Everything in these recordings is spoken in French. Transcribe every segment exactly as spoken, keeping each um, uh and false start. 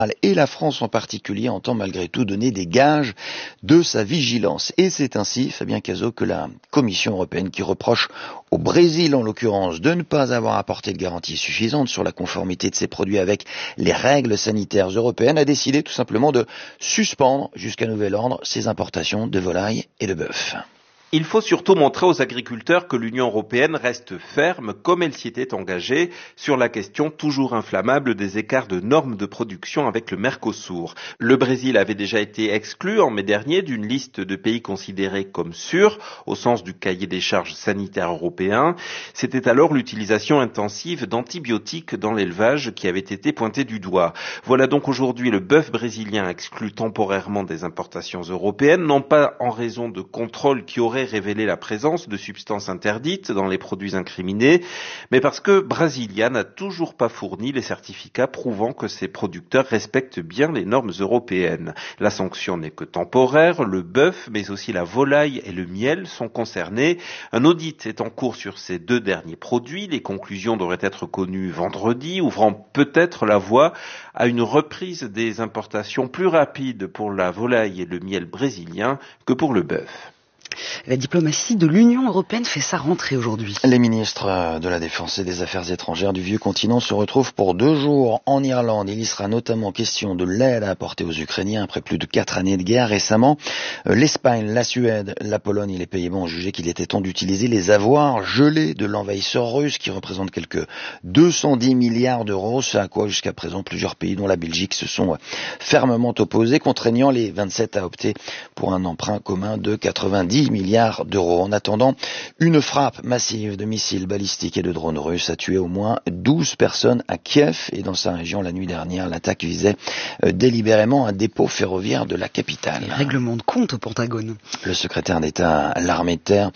Et la France en particulier entend malgré tout donner des gages de sa vigilance. Et c'est ainsi, Fabien Cazot, que la Commission européenne, qui reproche au Brésil en l'occurrence de ne pas avoir apporté de garanties suffisantes sur la conformité de ses produits avec les règles sanitaires européennes, a décidé tout simplement de suspendre jusqu'à nouvel ordre ses importations de volailles et de bœuf. Il faut surtout montrer aux agriculteurs que l'Union européenne reste ferme, comme elle s'y était engagée, sur la question toujours inflammable des écarts de normes de production avec le Mercosur. Le Brésil avait déjà été exclu en mai dernier d'une liste de pays considérés comme sûrs, au sens du cahier des charges sanitaires européen. C'était alors l'utilisation intensive d'antibiotiques dans l'élevage qui avait été pointée du doigt. Voilà donc aujourd'hui le bœuf brésilien exclu temporairement des importations européennes, non pas en raison de contrôles qui auraient révéler la présence de substances interdites dans les produits incriminés, mais parce que Brasilia n'a toujours pas fourni les certificats prouvant que ses producteurs respectent bien les normes européennes. La sanction n'est que temporaire, le bœuf, mais aussi la volaille et le miel sont concernés. Un audit est en cours sur ces deux derniers produits. Les conclusions devraient être connues vendredi, ouvrant peut-être la voie à une reprise des importations plus rapide pour la volaille et le miel brésilien que pour le bœuf. La diplomatie de l'Union européenne fait sa rentrée aujourd'hui. Les ministres de la Défense et des Affaires étrangères du vieux continent se retrouvent pour deux jours en Irlande. Il y sera notamment question de l'aide à apporter aux Ukrainiens après plus de quatre années de guerre. Récemment, l'Espagne, la Suède, la Pologne et les Pays-Bas ont jugé qu'il était temps d'utiliser les avoirs gelés de l'envahisseur russe qui représente quelques deux cent dix milliards d'euros, ce à quoi jusqu'à présent plusieurs pays dont la Belgique se sont fermement opposés, contraignant les vingt-sept à opter pour un emprunt commun de quatre-vingt-dix milliards d'euros. En attendant, une frappe massive de missiles balistiques et de drones russes a tué au moins douze personnes à Kiev et dans sa région la nuit dernière. L'attaque visait euh, délibérément un dépôt ferroviaire de la capitale. Les règlements de compte au Pentagone. Le secrétaire d'État à l'armée de terre,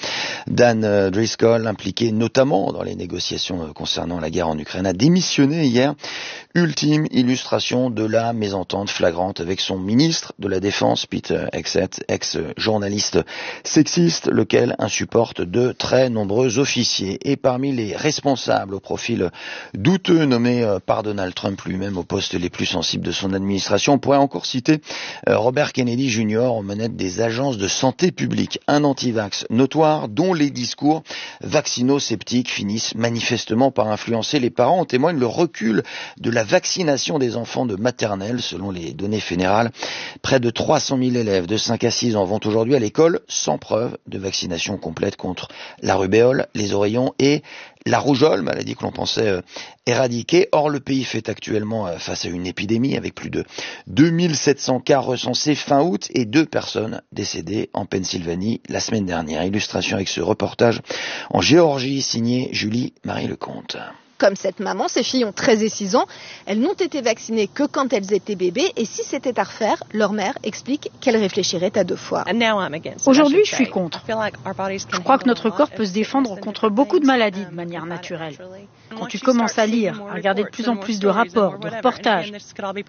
Dan Driscoll, impliqué notamment dans les négociations concernant la guerre en Ukraine, a démissionné hier. Ultime illustration de la mésentente flagrante avec son ministre de la Défense, Peter Hegseth, ex-journaliste sexiste, lequel insupporte de très nombreux officiers. Et parmi les responsables au profil douteux nommés par Donald Trump lui-même aux postes les plus sensibles de son administration, on pourrait encore citer Robert Kennedy junior aux manettes des agences de santé publique, un anti-vax notoire dont les discours vaccino-sceptiques finissent manifestement par influencer les parents. En témoigne le recul de la vaccination des enfants de maternelle. Selon les données fédérales, près de trois cent mille élèves de cinq à six ans vont aujourd'hui à l'école sans preuve de vaccination complète contre la rubéole, les oreillons et la rougeole, maladie que l'on pensait euh, éradiquer. Or, le pays fait actuellement euh, face à une épidémie avec plus de deux mille sept cents cas recensés fin août et deux personnes décédées en Pennsylvanie la semaine dernière. Illustration avec ce reportage en Géorgie signé Julie Marie Lecomte. Comme cette maman, ses filles ont treize et six ans. Elles n'ont été vaccinées que quand elles étaient bébés. Et si c'était à refaire, leur mère explique qu'elle réfléchirait à deux fois. Aujourd'hui, je suis contre. Je crois que notre corps peut se défendre contre beaucoup de maladies de manière naturelle. Quand tu commences à lire, à regarder de plus en plus de rapports, de reportages, et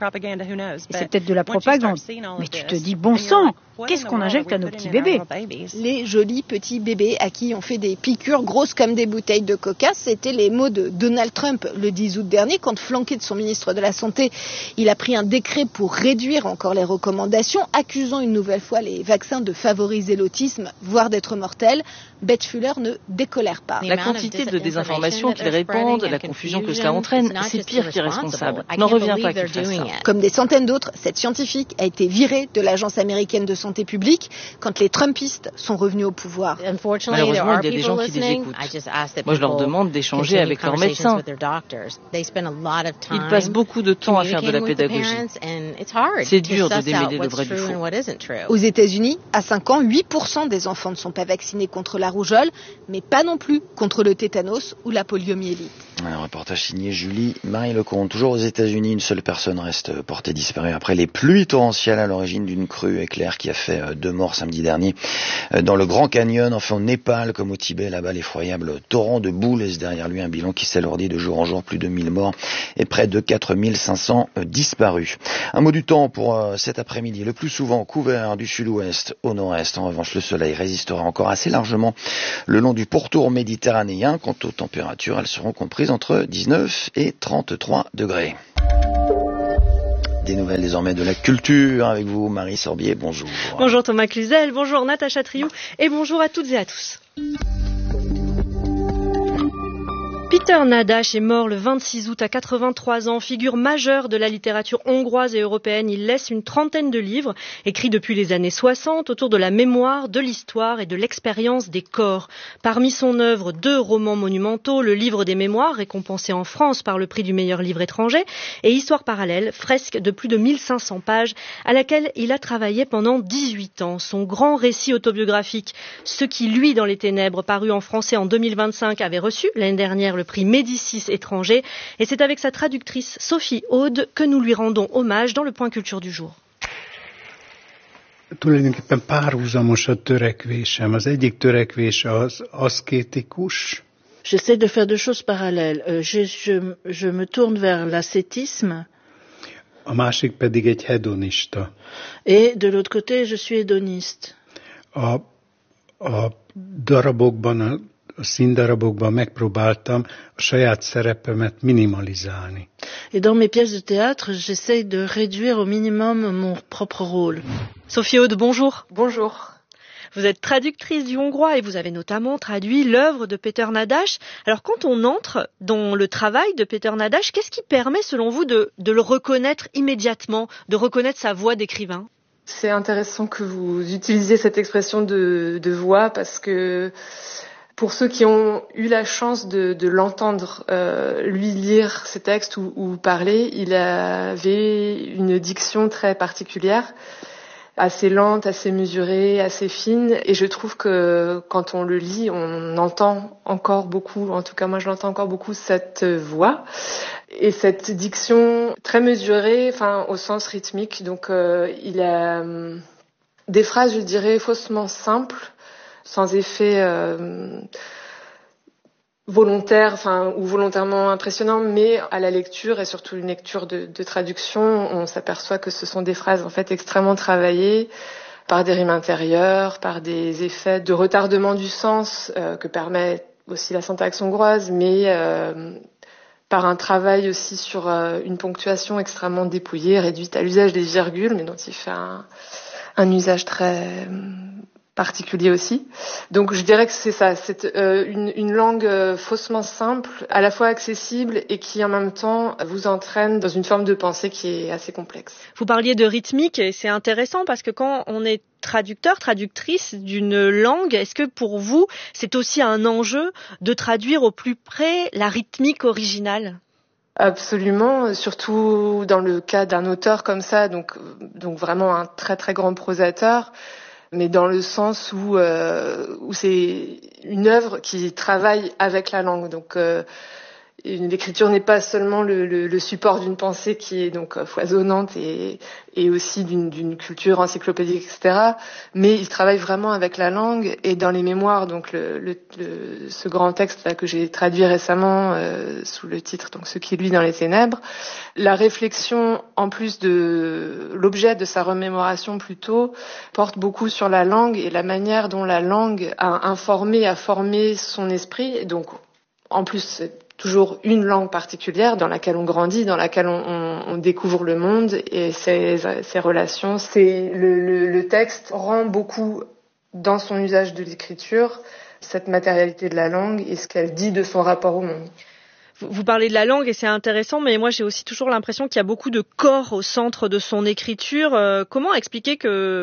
c'est peut-être de la propagande, mais tu te dis, bon sang, qu'est-ce qu'on injecte à nos petits bébés? Les jolis petits bébés à qui on fait des piqûres grosses comme des bouteilles de coca, c'était les mots de Donald Trump le dix août dernier, quand flanqué de son ministre de la Santé, il a pris un décret pour réduire encore les recommandations, accusant une nouvelle fois les vaccins de favoriser l'autisme, voire d'être mortels. Beth Fuller ne décolère pas. La quantité de désinformation qu'ils répandent, la confusion que cela entraîne, c'est pire qu'irresponsable. N'en reviens pas qu'ils fassent ça. Comme des centaines d'autres, cette scientifique a été virée de l'Agence américaine de santé publique quand les Trumpistes sont revenus au pouvoir. Malheureusement, il y a des gens qui les écoutent. Moi, je leur demande d'échanger avec leurs médecins. Ils passent beaucoup de temps à faire de la pédagogie. C'est dur de démêler le vrai du faux. Aux États-Unis, à cinq ans, huit pour cent des enfants ne sont pas vaccinés contre la rougeole, mais pas non plus contre le tétanos ou la poliomyélite. Un reportage signé Julie Marie Lecomte. Toujours aux États-Unis, une seule personne reste portée disparue après les pluies torrentielles à l'origine d'une crue éclair qui a fait deux morts samedi dernier dans le Grand Canyon. Enfin, au Népal, comme au Tibet, là-bas, l'effroyable torrent de boue laisse derrière lui un bilan qui s'alourdit de jour en jour, plus de mille morts et près de quatre mille cinq cents disparus. Un mot du temps pour cet après-midi, le plus souvent couvert du sud-ouest au nord-est. En revanche, le soleil résistera encore assez largement le long du pourtour méditerranéen. Quant aux températures, elles seront comprises entre dix-neuf et trente-trois degrés. Des nouvelles désormais de la culture avec vous, Marie Sorbier, bonjour. Bonjour Thomas Cluzel, bonjour Natacha Triou et bonjour à toutes et à tous. Peter Nadash est mort le vingt-six août à quatre-vingt-trois ans, figure majeure de la littérature hongroise et européenne. Il laisse une trentaine de livres, écrits depuis les années soixante, autour de la mémoire, de l'histoire et de l'expérience des corps. Parmi son œuvre, deux romans monumentaux, le livre des mémoires, récompensé en France par le prix du meilleur livre étranger, et Histoire parallèle, fresque de plus de mille cinq cents pages, à laquelle il a travaillé pendant dix-huit ans. Son grand récit autobiographique, Ce qui luit dans les ténèbres, paru en français en deux mille vingt-cinq, avait reçu l'année dernière le prix Médicis étranger, et c'est avec sa traductrice Sophie Aude que nous lui rendons hommage dans le Point Culture du jour. Tulajdonképpen párhuzamos a törekvésem. Az egyik törekvése az aszkétikus. J'essaie de faire deux choses parallèles. Je, je, je me tourne vers l'ascétisme. A másik pedig egy hedonista. Et de l'autre côté, je suis hédoniste. A, a darabokban, a A színdarabokban megpróbáltam a saját szerepemet minimalizálni. Et dans mes pièces de théâtre, j'essaye de réduire au minimum mon propre rôle. Sophie Aude, bonjour. Bonjour. Vous êtes traductrice du hongrois et vous avez notamment traduit l'œuvre de Peter Nadash. Alors quand on entre dans le travail de Peter Nadash, qu'est-ce qui permet selon vous de, de le reconnaître immédiatement, de reconnaître sa voix d'écrivain ? C'est intéressant que vous utilisiez cette expression de, de voix parce que pour ceux qui ont eu la chance de, de l'entendre, euh, lui lire ses textes ou, ou parler, il avait une diction très particulière, assez lente, assez mesurée, assez fine. Et je trouve que quand on le lit, on entend encore beaucoup, en tout cas moi je l'entends encore beaucoup, cette voix. Et cette diction très mesurée, enfin au sens rythmique. Donc euh, il a euh, des phrases, je dirais, faussement simples, sans effet euh, volontaire, enfin ou volontairement impressionnant, mais à la lecture et surtout une lecture de, de traduction, on s'aperçoit que ce sont des phrases en fait extrêmement travaillées par des rimes intérieures, par des effets de retardement du sens euh, que permet aussi la syntaxe hongroise, mais euh, par un travail aussi sur euh, une ponctuation extrêmement dépouillée, réduite à l'usage des virgules, mais dont il fait un, un usage très particulier aussi. Donc je dirais que c'est ça, c'est euh, une, une langue euh, faussement simple, à la fois accessible et qui en même temps vous entraîne dans une forme de pensée qui est assez complexe. Vous parliez de rythmique et c'est intéressant parce que quand on est traducteur, traductrice d'une langue, est-ce que pour vous c'est aussi un enjeu de traduire au plus près la rythmique originale ? Absolument, surtout dans le cas d'un auteur comme ça, donc, donc vraiment un très très grand prosateur, mais dans le sens où, euh, où c'est une œuvre qui travaille avec la langue. Donc euh, l'écriture n'est pas seulement le, le, le support d'une pensée qui est donc foisonnante et, et aussi d'une, d'une culture encyclopédique, et cetera. Mais il travaille vraiment avec la langue et dans les mémoires. Donc le, le, le, ce grand texte là que j'ai traduit récemment euh, sous le titre donc Ce qui luit dans les ténèbres, la réflexion en plus de l'objet de sa remémoration plutôt porte beaucoup sur la langue et la manière dont la langue a informé, a formé son esprit. Et donc en plus c'est toujours une langue particulière dans laquelle on grandit, dans laquelle on, on, on découvre le monde et ses, ses relations. C'est le, le, le texte rend beaucoup dans son usage de l'écriture cette matérialité de la langue et ce qu'elle dit de son rapport au monde. Vous parlez de la langue et c'est intéressant, mais moi j'ai aussi toujours l'impression qu'il y a beaucoup de corps au centre de son écriture. Euh, comment expliquer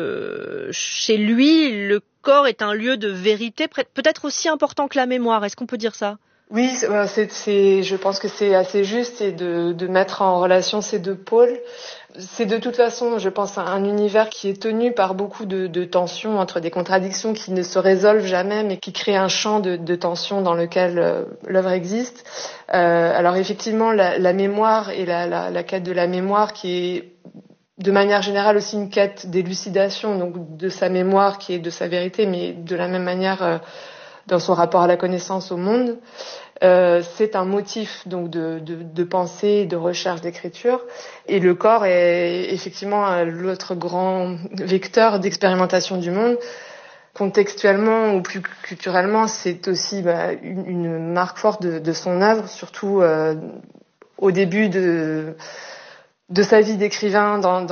que chez lui, le corps est un lieu de vérité, peut-être aussi important que la mémoire ? Est-ce qu'on peut dire ça ? Oui, c'est, c'est, je pense que c'est assez juste et de, de mettre en relation ces deux pôles. C'est de toute façon, je pense, un univers qui est tenu par beaucoup de, de tensions entre des contradictions qui ne se résolvent jamais, mais qui créent un champ de, de tensions dans lequel euh, l'œuvre existe. Euh, alors effectivement, la, la mémoire et la, la, la quête de la mémoire qui est de manière générale aussi une quête d'élucidation, donc de sa mémoire qui est de sa vérité, mais de la même manière euh, dans son rapport à la connaissance au monde. Euh, c'est un motif donc de, de, de pensée, de recherche, d'écriture. Et le corps est effectivement l'autre grand vecteur d'expérimentation du monde. Contextuellement ou plus culturellement, c'est aussi bah, une, une marque forte de, de son œuvre, surtout euh, au début de, de sa vie d'écrivain dans,